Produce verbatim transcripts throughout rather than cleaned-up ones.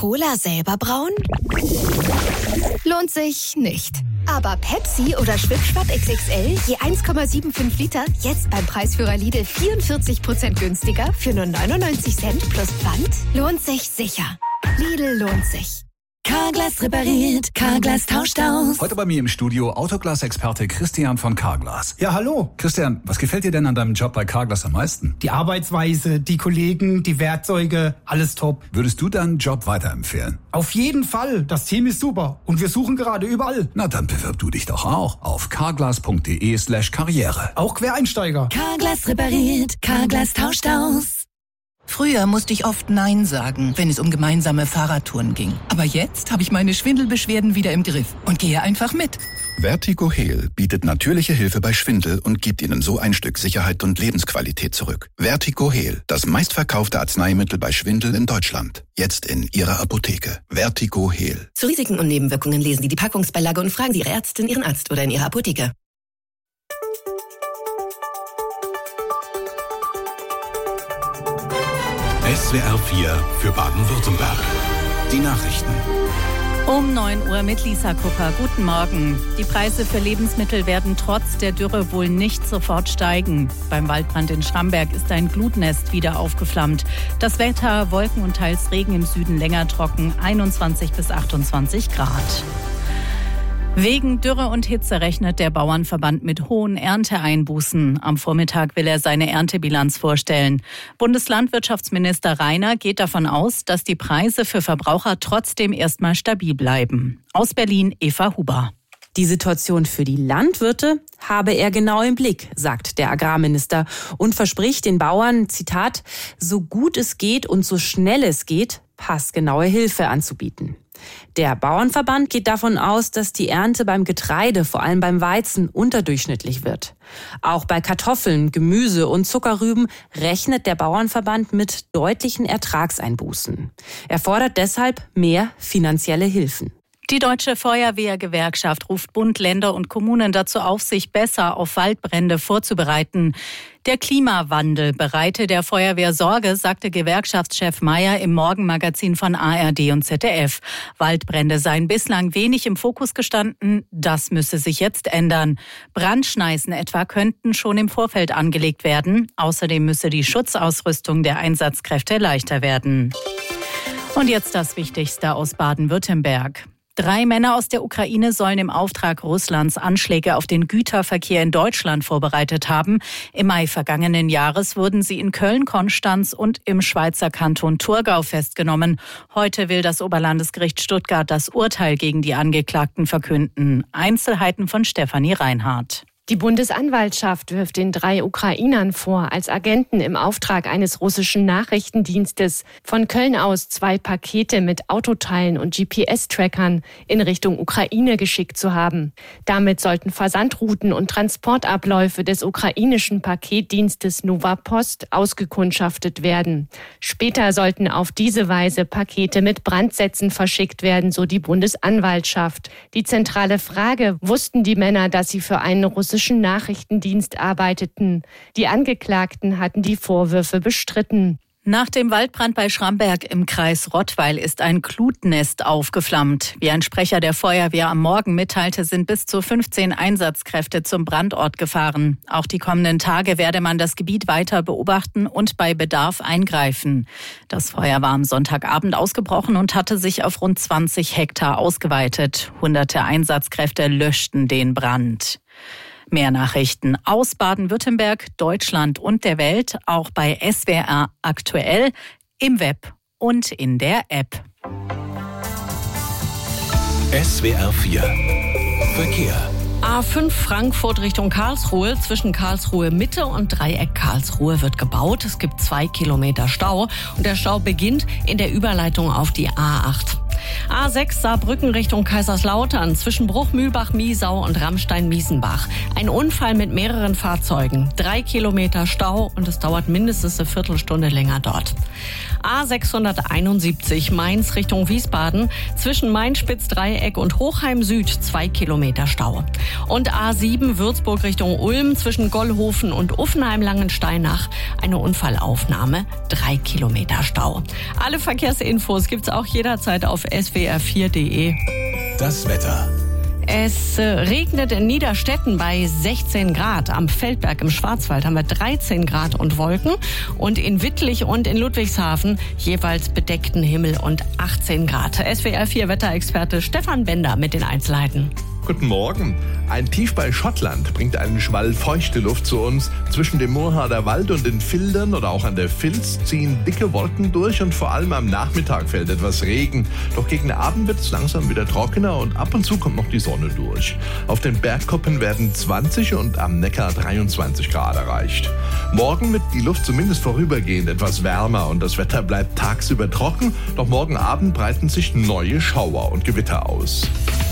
Cola selber brauen? Lohnt sich nicht. Aber Pepsi oder Schwipschwapp X X L je eins Komma fünfundsiebzig Liter jetzt beim Preisführer Lidl vierundvierzig Prozent günstiger für nur neunundneunzig Cent plus Pfand? Lohnt sich sicher. Lidl lohnt sich. Carglass repariert, Carglass tauscht aus. Heute bei mir im Studio Autoglas-Experte Christian von Carglass. Ja, hallo. Christian, was gefällt dir denn an deinem Job bei Carglass am meisten? Die Arbeitsweise, die Kollegen, die Werkzeuge, alles top. Würdest du deinen Job weiterempfehlen? Auf jeden Fall. Das Team ist super. Und wir suchen gerade überall. Na, dann bewirb du dich doch auch auf carglass.de slash karriere. Auch Quereinsteiger. Carglass repariert, Carglass tauscht aus. Früher musste ich oft Nein sagen, wenn es um gemeinsame Fahrradtouren ging. Aber jetzt habe ich meine Schwindelbeschwerden wieder im Griff und gehe einfach mit. Vertigo Heal bietet natürliche Hilfe bei Schwindel und gibt Ihnen so ein Stück Sicherheit und Lebensqualität zurück. Vertigo Heal, das meistverkaufte Arzneimittel bei Schwindel in Deutschland. Jetzt in Ihrer Apotheke. Vertigo Heal. Zu Risiken und Nebenwirkungen lesen Sie die Packungsbeilage und fragen Sie Ihre Ärztin, Ihren Arzt oder in Ihrer Apotheke. S W R vier für Baden-Württemberg. Die Nachrichten. Um neun Uhr mit Lisa Kupper. Guten Morgen. Die Preise für Lebensmittel werden trotz der Dürre wohl nicht sofort steigen. Beim Waldbrand in Schramberg ist ein Glutnest wieder aufgeflammt. Das Wetter, Wolken und teils Regen im Süden länger trocken, einundzwanzig bis achtundzwanzig Grad. Wegen Dürre und Hitze rechnet der Bauernverband mit hohen Ernteeinbußen. Am Vormittag will er seine Erntebilanz vorstellen. Bundeslandwirtschaftsminister Rainer geht davon aus, dass die Preise für Verbraucher trotzdem erstmal stabil bleiben. Aus Berlin Eva Huber. Die Situation für die Landwirte habe er genau im Blick, sagt der Agrarminister und verspricht den Bauern, Zitat, so gut es geht und so schnell es geht, passgenaue Hilfe anzubieten. Der Bauernverband geht davon aus, dass die Ernte beim Getreide, vor allem beim Weizen, unterdurchschnittlich wird. Auch bei Kartoffeln, Gemüse und Zuckerrüben rechnet der Bauernverband mit deutlichen Ertragseinbußen. Er fordert deshalb mehr finanzielle Hilfen. Die Deutsche Feuerwehrgewerkschaft ruft Bund, Länder und Kommunen dazu auf, sich besser auf Waldbrände vorzubereiten. Der Klimawandel bereite der Feuerwehr Sorge, sagte Gewerkschaftschef Mayer im Morgenmagazin von A R D und Z D F. Waldbrände seien bislang wenig im Fokus gestanden, das müsse sich jetzt ändern. Brandschneisen etwa könnten schon im Vorfeld angelegt werden. Außerdem müsse die Schutzausrüstung der Einsatzkräfte leichter werden. Und jetzt das Wichtigste aus Baden-Württemberg. Drei Männer aus der Ukraine sollen im Auftrag Russlands Anschläge auf den Güterverkehr in Deutschland vorbereitet haben. Im Mai vergangenen Jahres wurden sie in Köln, Konstanz und im Schweizer Kanton Thurgau festgenommen. Heute will das Oberlandesgericht Stuttgart das Urteil gegen die Angeklagten verkünden. Einzelheiten von Stefanie Reinhardt. Die Bundesanwaltschaft wirft den drei Ukrainern vor, als Agenten im Auftrag eines russischen Nachrichtendienstes von Köln aus zwei Pakete mit Autoteilen und G P S-Trackern in Richtung Ukraine geschickt zu haben. Damit sollten Versandrouten und Transportabläufe des ukrainischen Paketdienstes Nova Post ausgekundschaftet werden. Später sollten auf diese Weise Pakete mit Brandsätzen verschickt werden, so die Bundesanwaltschaft. Die zentrale Frage: Wussten die Männer, dass sie für einen russischen Nachrichtendienst arbeiteten? Die Angeklagten hatten die Vorwürfe bestritten. Nach dem Waldbrand bei Schramberg im Kreis Rottweil ist ein Glutnest aufgeflammt. Wie ein Sprecher der Feuerwehr am Morgen mitteilte, sind bis zu fünfzehn Einsatzkräfte zum Brandort gefahren. Auch die kommenden Tage werde man das Gebiet weiter beobachten und bei Bedarf eingreifen. Das Feuer war am Sonntagabend ausgebrochen und hatte sich auf rund zwanzig Hektar ausgeweitet. Hunderte Einsatzkräfte löschten den Brand. Mehr Nachrichten aus Baden-Württemberg, Deutschland und der Welt, auch bei S W R aktuell, im Web und in der App. S W R vier Verkehr. A fünf Frankfurt Richtung Karlsruhe. Zwischen Karlsruhe Mitte und Dreieck Karlsruhe wird gebaut. Es gibt zwei Kilometer Stau und der Stau beginnt in der Überleitung auf die A acht. A sechs Saarbrücken Richtung Kaiserslautern zwischen Bruchmühlbach-Miesau und Rammstein-Miesenbach. Ein Unfall mit mehreren Fahrzeugen. Drei Kilometer Stau und es dauert mindestens eine Viertelstunde länger dort. A sechshunderteinundsiebzig Mainz Richtung Wiesbaden zwischen Main-Spitz-Dreieck und Hochheim Süd zwei Kilometer Stau. Und A sieben Würzburg Richtung Ulm zwischen Gollhofen und Uffenheim-Langensteinach eine Unfallaufnahme, drei Kilometer Stau. Alle Verkehrsinfos gibt's auch jederzeit auf s w r vier punkt d e. Das Wetter. Es regnet in Niederstetten bei sechzehn Grad. Am Feldberg im Schwarzwald haben wir dreizehn Grad und Wolken. Und in Wittlich und in Ludwigshafen jeweils bedeckten Himmel und achtzehn Grad. S W R vier Wetterexperte Stefan Bender mit den Einzelheiten. Guten Morgen. Ein Tief bei Schottland bringt einen Schwall feuchte Luft zu uns. Zwischen dem Moorharder Wald und den Fildern oder auch an der Vils ziehen dicke Wolken durch und vor allem am Nachmittag fällt etwas Regen. Doch gegen Abend wird es langsam wieder trockener und ab und zu kommt noch die Sonne durch. Auf den Bergkuppen werden zwanzig und am Neckar dreiundzwanzig Grad erreicht. Morgen wird die Luft zumindest vorübergehend etwas wärmer und das Wetter bleibt tagsüber trocken. Doch morgen Abend breiten sich neue Schauer und Gewitter aus.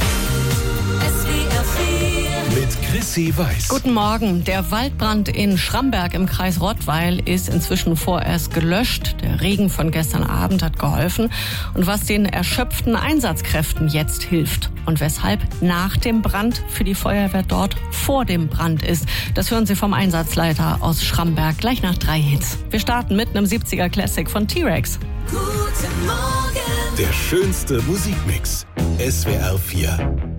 Mit Chrissy Weiß. Guten Morgen. Der Waldbrand in Schramberg im Kreis Rottweil ist inzwischen vorerst gelöscht. Der Regen von gestern Abend hat geholfen. Und was den erschöpften Einsatzkräften jetzt hilft und weshalb nach dem Brand für die Feuerwehr dort vor dem Brand ist, das hören Sie vom Einsatzleiter aus Schramberg gleich nach drei Hits. Wir starten mit einem siebziger Classic von T-Rex. Guten Morgen. Der schönste Musikmix. S W R vier.